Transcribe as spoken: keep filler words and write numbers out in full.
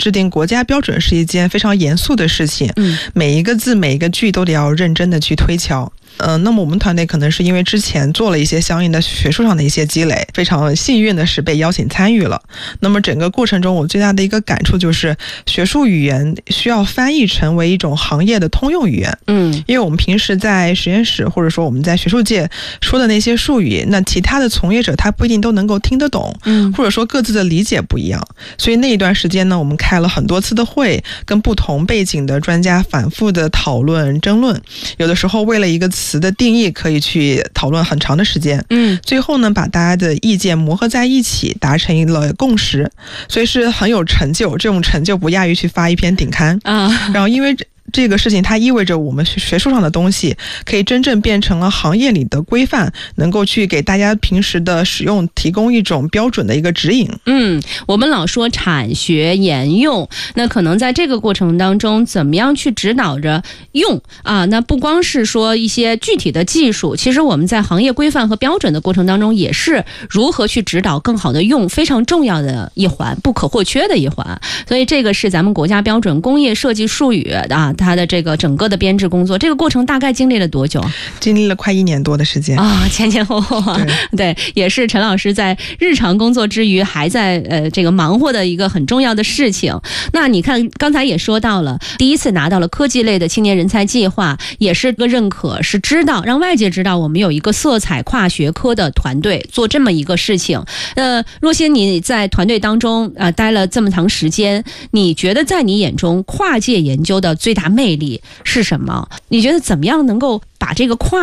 制定国家标准是一件非常严肃的事情，嗯，每一个字每一个句都得要认真的去推敲。呃，那么我们团队可能是因为之前做了一些相应的学术上的一些积累，非常幸运的是被邀请参与了。那么整个过程中我最大的一个感触就是，学术语言需要翻译成为一种行业的通用语言。嗯，因为我们平时在实验室或者说我们在学术界说的那些术语，那其他的从业者他不一定都能够听得懂，嗯，或者说各自的理解不一样。所以那一段时间呢，我们开了很多次的会，跟不同背景的专家反复的讨论争论，有的时候为了一个词词的定义可以去讨论很长的时间，嗯，最后呢把大家的意见磨合在一起，达成了共识，所以是很有成就，这种成就不亚于去发一篇顶刊啊。然后因为这个事情它意味着我们学术上的东西可以真正变成了行业里的规范，能够去给大家平时的使用提供一种标准的一个指引。 嗯，我们老说产学研用，那可能在这个过程当中怎么样去指导着用啊？那不光是说一些具体的技术，其实我们在行业规范和标准的过程当中也是如何去指导更好的用非常重要的一环，不可或缺的一环。所以这个是咱们国家标准工业设计术语啊，它的这个整个的编制工作，这个过程大概经历了多久？ 经历了快一年多的时间啊，前前后后啊，对，对，也是陈老师在日常工作之余还在呃这个忙活的一个很重要的事情。那你看刚才也说到了，第一次拿到了科技类的青年人才计划，也是个认可，是知道让外界知道我们有一个色彩跨学科的团队做这么一个事情。呃，若欣你在团队当中呃待了这么长时间，你觉得在你眼中跨界研究的最大魅力是什么？你觉得怎么样能够把这个跨